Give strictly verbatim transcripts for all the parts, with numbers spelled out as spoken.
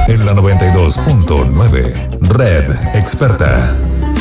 en la noventa y dos punto nueve. Red Experta.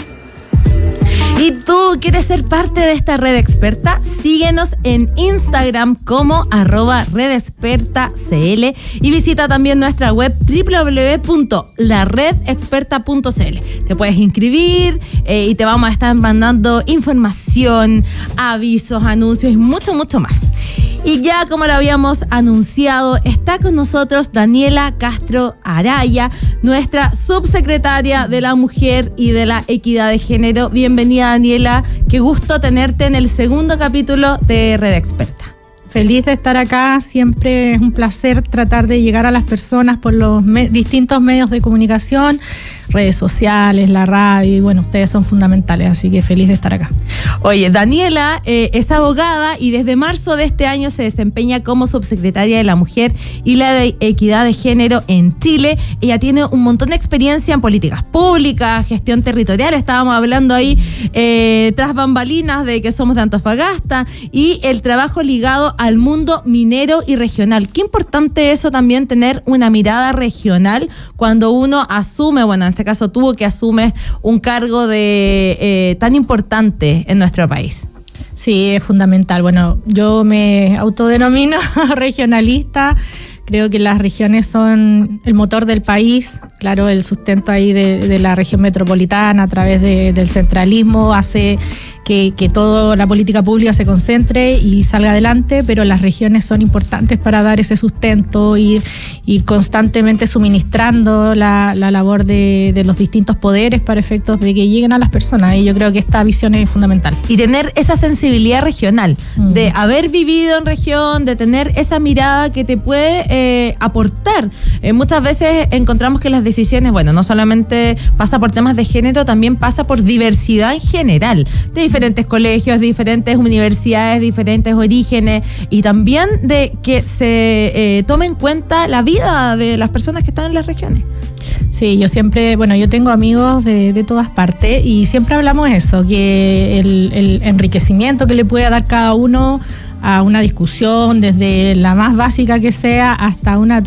¿Y tú quieres ser parte de esta red experta? Síguenos en Instagram como arroba redexpertacl y visita también nuestra web doble u doble u doble u punto la red experta punto c l. Te puedes inscribir eh, y te vamos a estar mandando información, avisos, anuncios y mucho, mucho más. Y ya como lo habíamos anunciado, está con nosotros Daniela Castro Araya, nuestra subsecretaria de la Mujer y de la Equidad de Género. Bienvenida, Daniela, qué gusto tenerte en el segundo capítulo de Red Experta. Feliz de estar acá, siempre es un placer tratar de llegar a las personas por los me- distintos medios de comunicación, redes sociales, la radio, y bueno, ustedes son fundamentales, así que feliz de estar acá. Oye, Daniela eh, es abogada y desde marzo de este año se desempeña como subsecretaria de la Mujer y la de Equidad de Género en Chile. Ella tiene un montón de experiencia en políticas públicas, gestión territorial, estábamos hablando ahí eh, tras bambalinas de que somos de Antofagasta, y el trabajo ligado al mundo minero y regional. Qué importante eso también, tener una mirada regional cuando uno asume, bueno, en este caso tú que asumes un cargo de eh, tan importante en nuestro país. Sí, es fundamental. Bueno, yo me autodenomino regionalista. Creo que las regiones son el motor del país. Claro, el sustento ahí de, de la región metropolitana a través de, del centralismo hace que, que toda la política pública se concentre y salga adelante, pero las regiones son importantes para dar ese sustento, ir, ir constantemente suministrando la, la labor de, de los distintos poderes para efectos de que lleguen a las personas. Y yo creo que esta visión es fundamental. Y tener esa sensibilidad regional, mm. de haber vivido en región, de tener esa mirada que te puede eh, aportar. Eh, muchas veces encontramos que las decisiones, bueno, no solamente pasa por temas de género, también pasa por diversidad en general, de diferentes colegios, diferentes universidades, diferentes orígenes, y también de que se eh, tome en cuenta la vida de las personas que están en las regiones. Sí, yo siempre, bueno, yo tengo amigos de, de todas partes y siempre hablamos de eso, que el, el enriquecimiento que le puede dar cada uno a una discusión, desde la más básica que sea hasta una